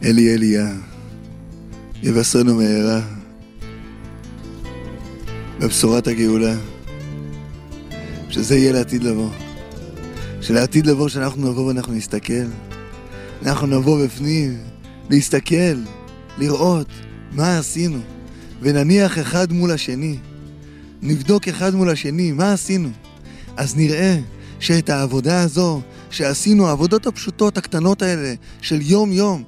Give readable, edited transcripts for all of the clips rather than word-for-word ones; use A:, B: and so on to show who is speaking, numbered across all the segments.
A: אלי אליה, יבשרנו מהרה בבשורת הגאולה, שזה יהיה לעתיד לבוא. שלעתיד לבוא שאנחנו נבוא ואנחנו נסתכל, אנחנו נבוא בפנים, להסתכל, לראות מה עשינו, ונניח אחד מול השני, נבדוק אחד מול השני מה עשינו, אז נראה שאת העבודה הזו שעשינו, העבודות הפשוטות הקטנות האלה של יום יום,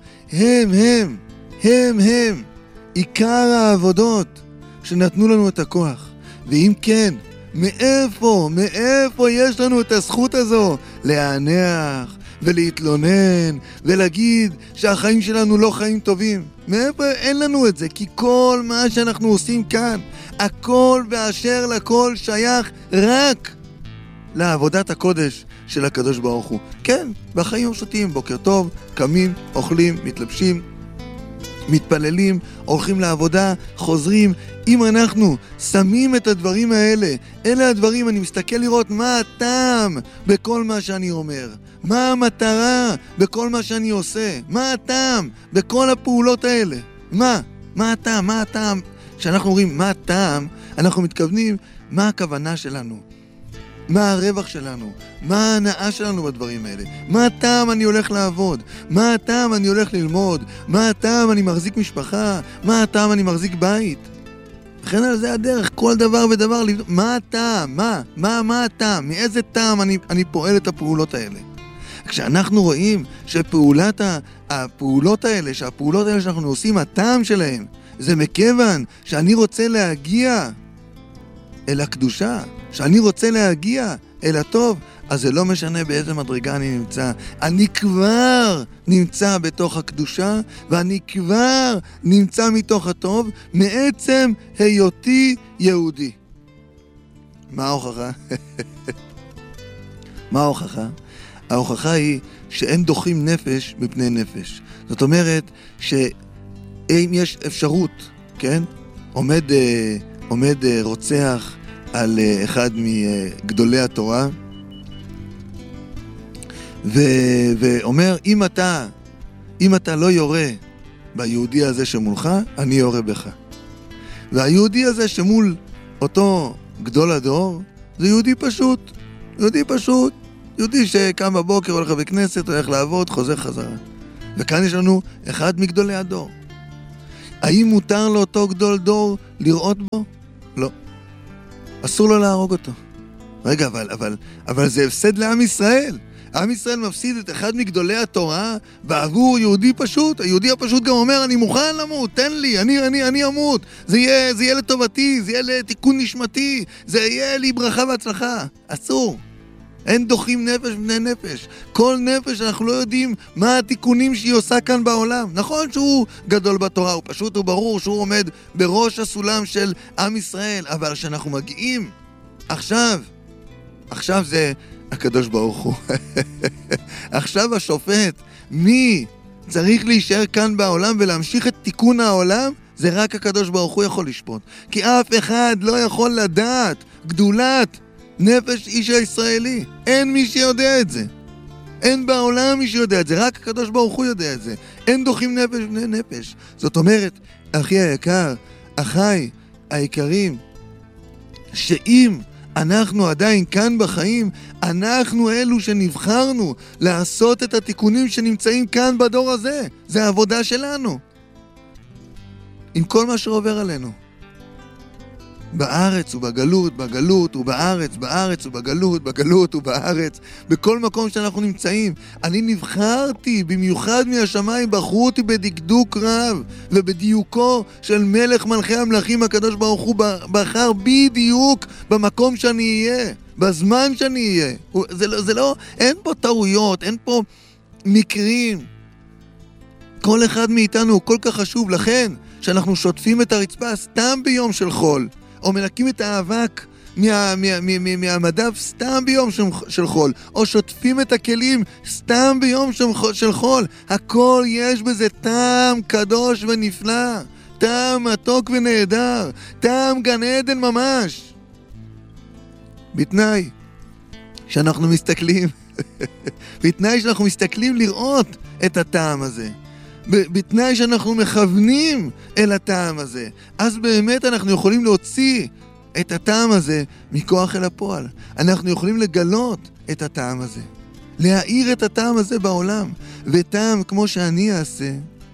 A: הם עיקר העבודות שנתנו לנו את הכוח. ואם כן, מאיפה יש לנו את הזכות הזו להענח ולהתלונן ולהגיד שהחיים שלנו לא חיים טובים? מאיפה אין לנו את זה? כי כל מה שאנחנו עושים כאן, הכל באשר לכל שייך רק לעבודת הקודש של הקדוש ברוך הוא. כן, בחיים הפשוטים, בוקר טוב, קמים, אוכלים, מתלבשים, מתפללים, הולכים לעבודה, חוזרים. אם אנחנו שמים את הדברים האלה, אלה הדברים, אני מסתכל לראות מה הטעם בכל מה שאני אומר, מה המטרה בכל מה שאני עושה, מה הטעם בכל הפעולות האלה, מה הטעם, כשאנחנו אומרים מה הטעם, אנחנו מתכוונים מה הכוונה שלנו, מה הרווח שלנו, מה ההנאה שלנו בדברים האלה, מה הטעם אני הולך לעבוד, מה הטעם אני הולך ללמוד, מה הטעם אני מחזיק משפחה, מה הטעם אני מחזיק בית. לכן על זה הדרך, כל דבר ודבר, מה הטעם, מה הטעם, מאיזה טעם אני פועל את הפעולות האלה. כשאנחנו רואים שהפעולות האלה שאנחנו עושים, הטעם שלהם, זה מכיוון שאני רוצה להגיע אל הקדושה, שאני רוצה להגיע אל הטוב, אז זה לא משנה באיזה מדרגה אני נמצא. אני כבר נמצא בתוך הקדושה, ואני כבר נמצא מתוך הטוב, מעצם היותי יהודי. מה ההוכחה? מה ההוכחה? ההוכחה היא שאין דוחים נפש מפני נפש. זאת אומרת שאם יש אפשרות, כן? עומד רוצח על אחד מגדולי התורה, ואומר, אם אתה לא יורה ביהודי הזה שמולך, אני יורה בך. והיהודי הזה שמול אותו גדול הדור, זה יהודי פשוט, יהודי שקם בבוקר, הולך בכנסת, הולך לעבוד, חוזר חזרה. וכאן יש לנו אחד מגדולי הדור. האם מותר לאותו גדול דור לראות בו? לא. אסור לו להרוג אותו. רגע, אבל זה הפסד לעם ישראל. עם ישראל מפסיד את אחד מגדולי התורה בעבור יהודי פשוט. היהודי הפשוט גם אומר, אני מוכן למות, תן לי, אני אמות. זה יהיה לטובתי, זה יהיה לתיקון נשמתי, זה יהיה לי ברכה והצלחה. אסור. אין דוחים נפש בני נפש. כל נפש אנחנו לא יודעים מה התיקונים שהיא עושה כאן בעולם. נכון שהוא גדול בתורה, הוא פשוט, הוא ברור שהוא עומד בראש הסולם של עם ישראל, אבל כשאנחנו מגיעים עכשיו זה הקדוש ברוך הוא. עכשיו השופט, מי צריך להישאר כאן בעולם ולהמשיך את תיקון העולם? זה רק הקדוש ברוך הוא יכול לשפוט. כי אף אחד לא יכול לדעת גדולת נפש איש הישראלי. אין מי שיודע את זה. אין בעולם מי שיודע את זה. רק הקדוש ברוך הוא יודע את זה. אין דוחים נפש בני נפש. זאת אומרת, אחי היקר, אחי היקרים, שאם אנחנו עדיין כאן בחיים, אנחנו אלו שנבחרנו לעשות את התיקונים שנמצאים כאן בדור הזה. זה העבודה שלנו. עם כל מה שעובר עלינו. בארץ ובגלות, בגלות ובארץ, בארץ ובגלות, בגלות ובארץ, בכל מקום שאנחנו נמצאים. אני נבחרתי, במיוחד מהשמיים, בחרו אותי בדקדוק רב, ובדיוקו של מלך מלכי המלכים הקדוש ברוך הוא בחר בדיוק במקום שאני אהיה, בזמן שאני אהיה. זה לא, אין פה טעויות, אין פה מקרים. כל אחד מאיתנו הוא כל כך חשוב, לכן שאנחנו שוטפים את הרצפה סתם ביום של חול, או מנקים את האבק מהמדף סתם ביום של חול, או שוטפים את הכלים סתם ביום של חול. הכל יש בזה טעם קדוש ונפלא, טעם מתוק ונהדר, טעם גן עדן ממש. בתנאי שאנחנו מסתכלים לראות את הטעם הזה. בתנאי שאנחנו מכוונים אל הטעם הזה, אז באמת אנחנו יכולים להוציא את הטעם הזה מכוח אל הפועל. אנחנו יכולים לגלות את הטעם הזה, להאיר את הטעם הזה בעולם. וטעם כמו שאני אעשה,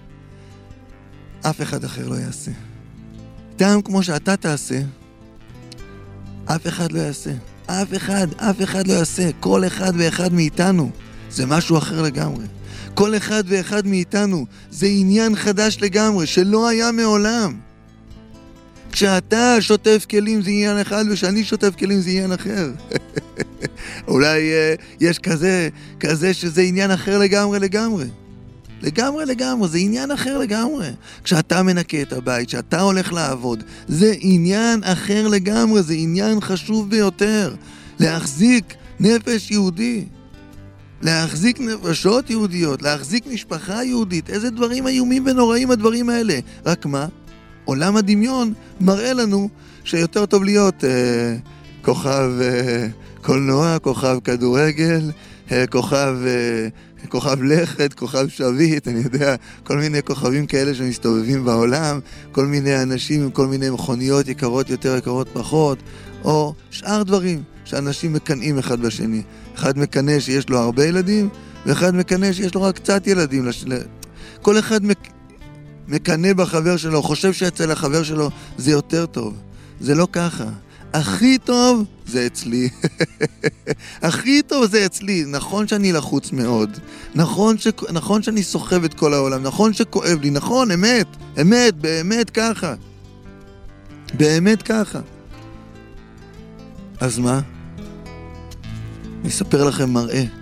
A: אף אחד אחר לא יעשה. טעם כמו שאתה תעשה, אף אחד לא יעשה. אף אחד לא יעשה. כל אחד ואחד מאיתנו זה משהו אחר לגמרי. כל אחד ואחד מאיתנו זה עניין חדש לגמרי, שלא היה מעולם. כשאתה שוטף כלים זה עניין אחד, ושאני שוטף כלים זה עניין אחר. אולי יש כזה שזה עניין אחר לגמרי. לגמרי, זה עניין אחר לגמרי. כשאתה מנקה את הבית, כשאתה הולך לעבוד, זה עניין אחר לגמרי, זה עניין חשוב ביותר. להחזיק נפש יהודי, להחזיק נפשות יהודיות, להחזיק משפחה יהודית. איזה דברים איומים ונוראים הדברים האלה. רק מה? עולם הדמיון מראה לנו שיותר טוב להיות כוכב קולנוע, כוכב כדורגל, כוכב לכת, כוכב שביט, אני יודע, כל מיני כוכבים כאלה שמסתובבים בעולם, כל מיני אנשים עם כל מיני מכוניות יקרות יותר, יקרות פחות, או שאר דברים שאנשים מקנאים אחד בשני. אחד מקנא שיש לו הרבה ילדים, ואחד מקנא שיש לו רק קצת ילדים. כל אחד מקנא בחבר שלו, חושב שאצל החבר שלו זה יותר טוב. זה לא ככה. הכי טוב זה אצלי. הכי טוב זה אצלי. נכון שאני לחוץ מאוד. נכון שאני סוחב את כל העולם. נכון שכואב לי. נכון, אמת, באמת ככה. באמת ככה. אז מה? אני אספר לכם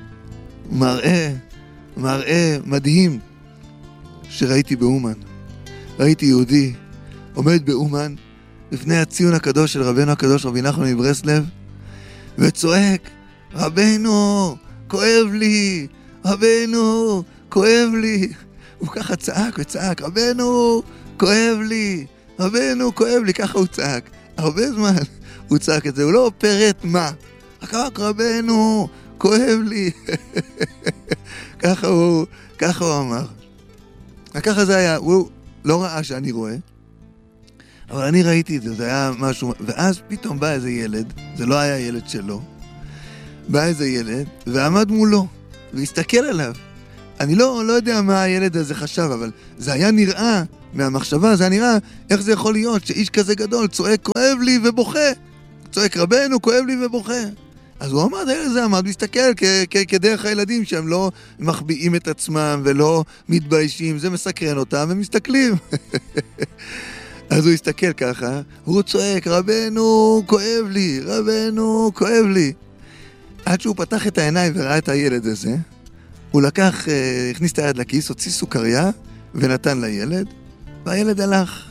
A: מראה מדהים שראיתי באומן. ראיתי יהודי עומד באומן לפני הציון הקדוש של רבנו הקדוש רבי נחמן מברסלב וצועק, רבנו, כואב לי, רבנו, כואב לי. הוא ככה צעק וצעק, רבנו, כואב לי, רבנו, כואב לי. ככה הוא צעק. הרבה זמן הוא צעק את זה, הוא לא פרט מה. רק רבנו, כואב לי. ככה הוא אמר. ככה זה היה, הוא לא ראה שאני רואה, אבל אני ראיתי את זה, זה היה משהו, ואז פתאום בא איזה ילד, זה לא היה ילד שלו, בא איזה ילד, ועמד מולו, והסתכל עליו. אני לא יודע מה הילד הזה חשב, אבל זה היה נראה, מהמחשבה, זה היה נראה, איך זה יכול להיות שאיש כזה גדול צועק, כואב לי ובוכה. צועק, רבנו, כואב לי ובוכה. אז הוא עמד, הילד הזה עמד, מסתכל כדרך הילדים שהם לא מחביאים את עצמם ולא מתביישים, זה מסקרן אותם ומסתכלים. אז הוא הסתכל ככה, הוא צועק, רבנו, כואב לי, רבנו, כואב לי. עד שהוא פתח את העיניים וראה את הילד הזה, הוא לקח, הכניס את היד לכיס, הוציא סוכריה ונתן לילד, והילד הלך.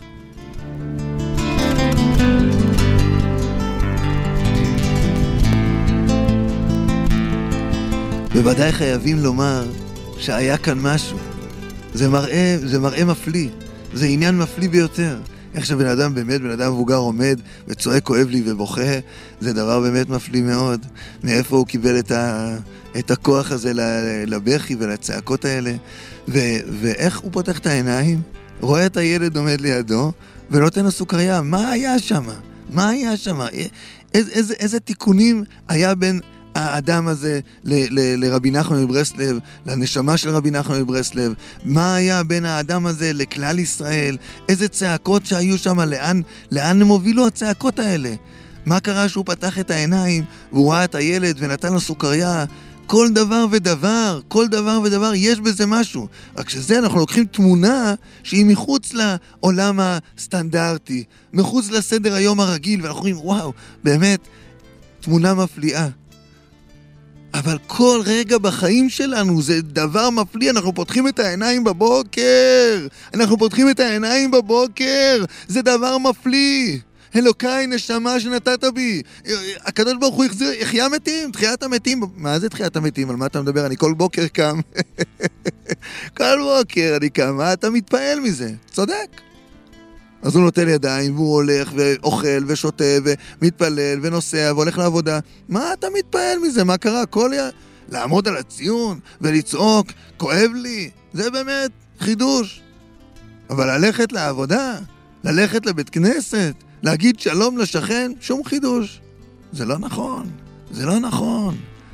A: בוודאי חייבים לומר שהיה כאן משהו. זה מראה מפליא. זה עניין מפליא ביותר. איך שבן אדם באמת, בן אדם מבוגר עומד וצועק כואב לי ובוכה, זה דבר באמת מפליא מאוד. מאיפה הוא קיבל את הכוח הזה לבכי ולצעקות האלה. ואיך הוא פותח את העיניים, רואה את הילד עומד לידו ונותן לו סוכריה. מה היה שם? איזה תיקונים היה בין האדם הזה לרבי נחמן מברסלב, לנשמה של רבי נחמן מברסלב? מה היה בין האדם הזה לכלל ישראל? איזה צעקות שהיו שם? לאן הם הובילו הצעקות האלה? מה קרה שהוא פתח את העיניים והוא ראה את הילד ונתן לו סוכריה? כל דבר ודבר יש בזה משהו. רק שזה אנחנו לוקחים תמונה שהיא מחוץ לעולם הסטנדרטי, מחוץ לסדר היום הרגיל, ואנחנו אומרים וואו, באמת תמונה מפליאה. אבל כל רגע בחיים שלנו זה דבר מפליא. אנחנו פותחים את העיניים בבוקר, זה דבר מפליא. אלוקיי, נשמה שנתת בי, הקדוש ברוך הוא החיה מתים, תחיית המתים. מה זה תחיית המתים? על מה אתה מדבר? אני כל בוקר קם. כל בוקר אני קם, מה אתה מתפעל מזה? צודק. אז הוא נוטל ידיים והוא הולך ואוכל ושותה ומתפלל ונוסע והולך לעבודה. מה אתה מתפעל מזה? מה קרה? לעמוד על הציון ולצעוק, כואב לי, זה באמת חידוש. אבל ללכת לעבודה, ללכת לבית כנסת, להגיד שלום לשכן, שום חידוש. זה לא נכון, זה לא נכון.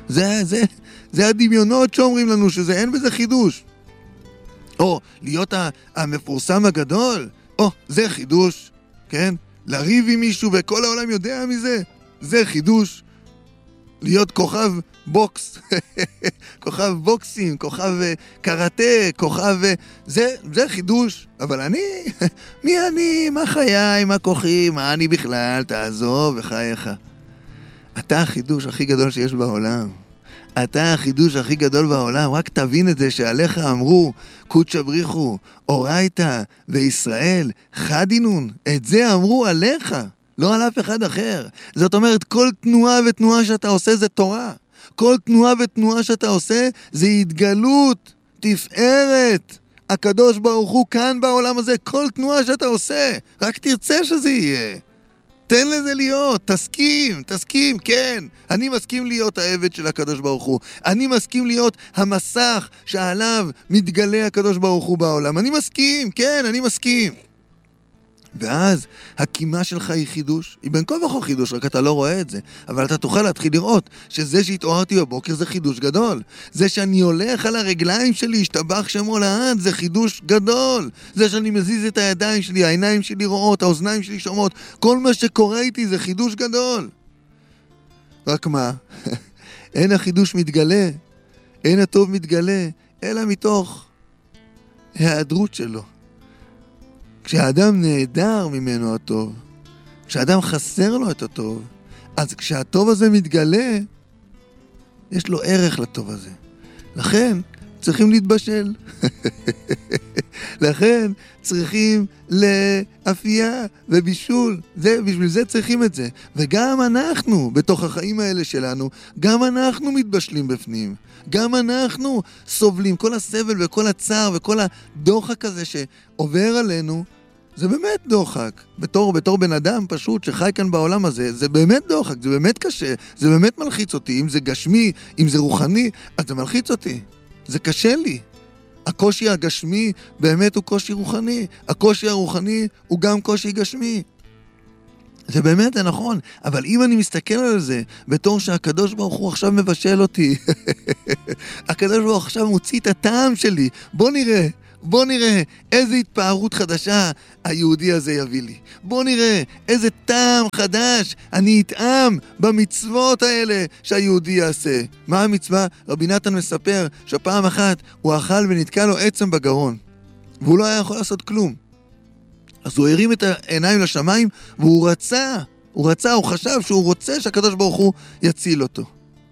A: זה הדמיונות שאומרים לנו שזה אין בזה חידוש. או להיות המפורסם הגדול, זה חידוש, כן? לריב עם מישהו וכל העולם יודע מזה, זה חידוש. להיות כוכב בוקס, כוכב בוקסים, כוכב קראטה, כוכב... זה חידוש. אבל מי אני? מה חיי? מה כוחי? מה אני בכלל? תעזוב וחייך. אתה החידוש הכי גדול שיש בעולם. אתה החידוש הכי גדול בעולם. רק תבין את זה שעליך אמרו קודש בריחו, אורייתא וישראל חדינון. את זה אמרו עליך, לא על אף אחד אחר. זאת אומרת, כל תנועה ותנועה שאתה עושה זה תורה. כל תנועה ותנועה שאתה עושה זה התגלות, תפארת. הקדוש ברוך הוא כאן בעולם הזה, כל תנועה שאתה עושה, רק תרצה שזה יהיה. תן לזה להיות, תסכים, כן. אני מסכים להיות העבד של הקדוש ברוך הוא. אני מסכים להיות המסך שעליו מתגלה הקדוש ברוך הוא בעולם. אני מסכים, כן, אני מסכים. ואז הקימה שלך היא חידוש, היא בין כה וכה חידוש, רק אתה לא רואה את זה. אבל אתה תוכל להתחיל לראות שזה שהתעוררתי בבוקר זה חידוש גדול. זה שאני הולך על הרגליים שלי, השתבח שמו לעד, זה חידוש גדול. זה שאני מזיז את הידיים שלי, העיניים שלי רואות, האוזניים שלי שומעות, כל מה שקורה איתי זה חידוש גדול. רק מה? אין החידוש מתגלה, אין הטוב מתגלה, אלא מתוך ההיעדרות שלו. כשהאדם נעדר ממנו הטוב, כשהאדם חסר לו את הטוב, אז כשהטוב הזה מתגלה, יש לו ערך לטוב הזה. לכן צריכים להתבשל. לכן צריכים לאפייה ובישול. בשביל זה צריכים את זה. וגם אנחנו, בתוך החיים האלה שלנו, גם אנחנו מתבשלים בפנים. גם אנחנו סובלים. כל הסבל וכל הצער וכל הדוחק הזה שעובר עלינו, זה באמת דוחק. בתור בן אדם פשוט שחי כאן בעולם הזה, זה באמת דוחק, זה באמת קשה, זה באמת מלחיץ אותי. אם זה גשמי, אם זה רוחני, אז זה מלחיץ אותי. זה קשה לי. הקושי הגשמי באמת הוא קושי רוחני. הקושי הרוחני הוא גם קושי גשמי. זה באמת, זה נכון. אבל אם אני מסתכל על זה, בתור שהקדוש ברוך הוא עכשיו מבשל אותי, הקדוש ברוך הוא עכשיו מוציא את הטעם שלי. בוא נראה איזה התפארות חדשה היהודי הזה יביא לי. בוא נראה איזה טעם חדש אני אטעם במצוות האלה שהיהודי יעשה. מה המצווה? רבי נתן מספר שפעם אחת הוא אכל ונתקע לו עצם בגרון, והוא לא היה יכול לעשות כלום. אז הוא הרים את העיניים לשמיים והוא הוא חשב שהוא רוצה שהקדוש ברוך הוא יציל אותו.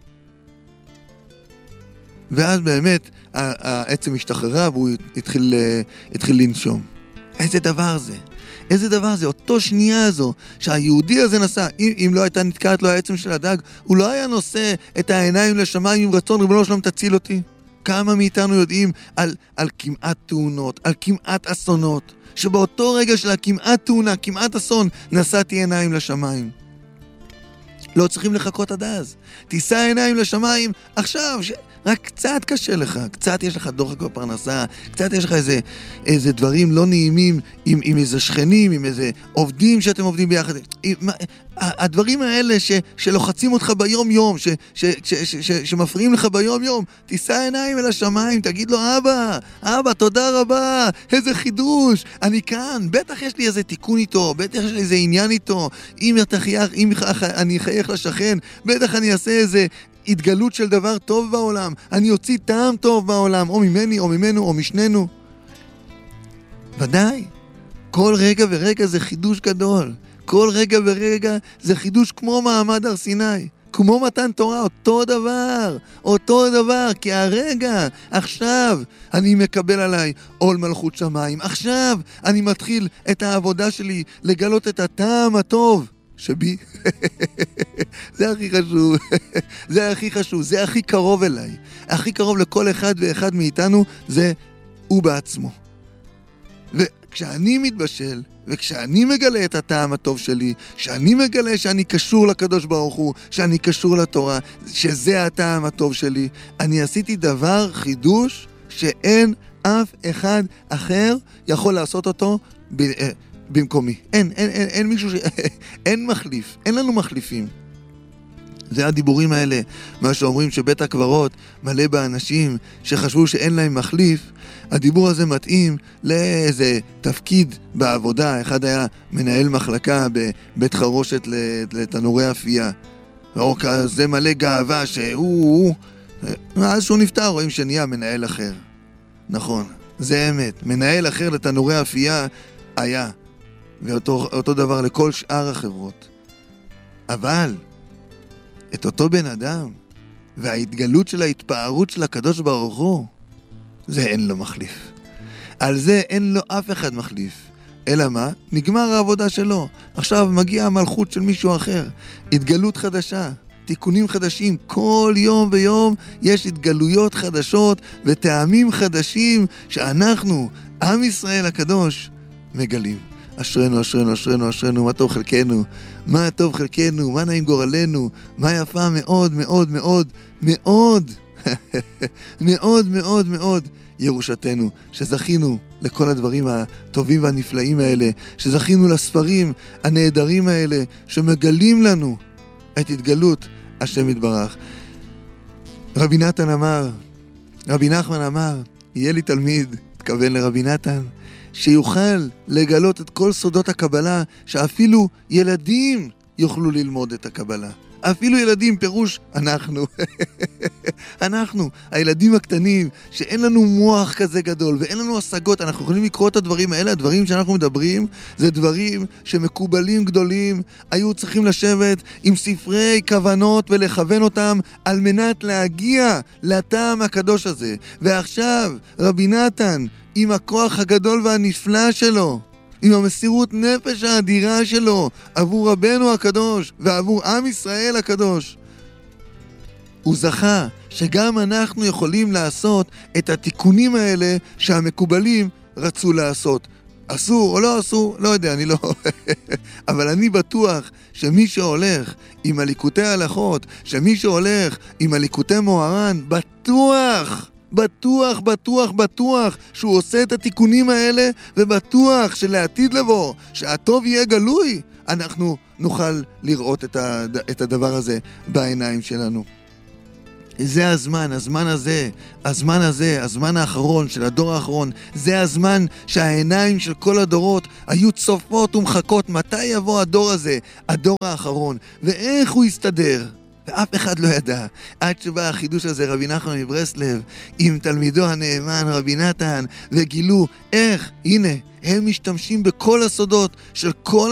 A: ואז באמת העצם השתחררה והוא התחיל לנשום. איזה דבר זה? אותו שנייה הזו שהיהודי הזה נסע, אם לא הייתה נתקעת לו העצם של הדג, הוא לא היה נושא את העיניים לשמיים עם רצון, ריבונו שלום תציל אותי. כמה מאיתנו יודעים על כמעט תאונות, על כמעט אסונות, שבאותו רגע של הכמעט תאונה, כמעט אסון, נשאתי עיניים לשמיים. לא צריכים לחכות עד אז. תישא עיניים לשמיים עכשיו, רק קצת קשה לך, קצת יש לך דוחק בפרנסה, קצת יש לך איזה דברים לא נעימים עם איזה שכנים, עם איזה עובדים שאתם עובדים ביחד. הדברים האלה שלוחצים אותך ביום יום, שמפריעים לך ביום יום, תישא עיניים אל השמיים, תגיד לו, אבא, תודה רבה, איזה חידוש, אני כאן, בטח יש לי איזה תיקון איתו, בטח יש לי איזה עניין איתו, אם אני אחייך לשכן, בטח אני אעשה איזה התגלות של דבר טוב בעולם, אני אוציא טעם טוב בעולם, או ממני, או ממנו, או משנינו. ודאי, כל רגע ורגע זה חידוש גדול. כל רגע ורגע זה חידוש כמו מעמד הר סיני, כמו מתן תורה, אותו דבר, כי הרגע, עכשיו אני מקבל עליי עול מלכות שמיים, עכשיו אני מתחיל את העבודה שלי לגלות את הטעם הטוב שבי. זה הכי חשוב, זה הכי קרוב אליי, הכי קרוב לכל אחד ואחד מאיתנו, זה הוא בעצמו. כשאני מתבשל, וכשאני מגלה את הטעם הטוב שלי, שאני מגלה שאני קשור לקדוש ברוך הוא, שאני קשור לתורה, שזה הטעם הטוב שלי, אני עשיתי דבר, חידוש, שאין אף אחד אחר יכול לעשות אותו במקומי. אין מישהו אין מחליף, אין לנו מחליפים. זה הדיבורים האלה, מה שאומרים שבית הקברות מלא באנשים שחשבו שאין להם מחליף. הדיבור הזה מתאים לאיזה תפקיד בעבודה. אחד היה מנהל מחלקה בבית חרושת לתנורי אפייה. זה מלא גאווה שהוא אז שהוא נפטר רואים שנהיה מנהל אחר. נכון, זה אמת. מנהל אחר לתנורי אפייה היה, ואותו דבר לכל שאר החברות. אבל את אותו בן אדם וההתגלות של ההתפארות של הקדוש ברוך הוא, זה אין לו מחליף. על זה אין לו אף אחד מחליף. אלא מה? נגמר העבודה שלו. עכשיו מגיעה המלכות של מישהו אחר. התגלות חדשה, תיקונים חדשים. כל יום ויום יש התגלויות חדשות וטעמים חדשים שאנחנו, עם ישראל הקדוש, מגלים. אשרנו, אשרנו, אשרנו, אשרנו, מה טוב חלקנו, מה טוב חלקנו, מה נעים גורלנו, מה יפה מאוד מאוד מאוד מאוד מאוד מאוד מאוד ירושתנו, שזכינו לכל הדברים הטובים והנפלאים האלה, שזכינו לספרים הנהדרים האלה, שמגלים לנו את התגלות השם יתברך. רבי נתן אמר, רבי נחמן אמר, יהיה לי תלמיד, התכוון לרבי נתן, שיוכל לגלות את כל סודות הקבלה, שאפילו ילדים יוכלו ללמוד את הקבלה. אפילו ילדים, פירוש אנחנו. אנחנו, הילדים הקטנים, שאין לנו מוח כזה גדול ואין לנו השגות, אנחנו יכולים לקרוא את הדברים האלה. הדברים שאנחנו מדברים זה דברים שמקובלים גדולים היו צריכים לשבת עם ספרי כוונות ולכוון אותם על מנת להגיע לטעם הקדוש הזה. ועכשיו רבי נתן עם הכוח הגדול והנפלא שלו, עם המסירות נפש האדירה שלו עבור רבנו הקדוש ועבור עם ישראל הקדוש, הוא זכה שגם אנחנו יכולים לעשות את התיקונים האלה שהמקובלים רצו לעשות. אסור או לא אסור, לא יודע, אני לא אבל אני בטוח שמי שהולך עם הליקוטי ההלכות, שמי שהולך עם הליקוטי מוהר"ן, בטוח שהוא עושה את התיקונים האלה, ובטוח שלעתיד לבוא, שהטוב יהיה גלוי, אנחנו נוכל לראות את הדבר הזה בעיניים שלנו. זה הזמן האחרון של הדור האחרון, זה הזמן שהעיניים של כל הדורות היו צופות ומחכות מתי יבוא הדור הזה, הדור האחרון, ואיך הוא יסתדר. ואף אחד לא ידע, עד שבא החידוש הזה רבי נחמן מברסלב עם תלמידו הנאמן רבי נתן, וגילו איך, הנה, הם משתמשים בכל הסודות של כל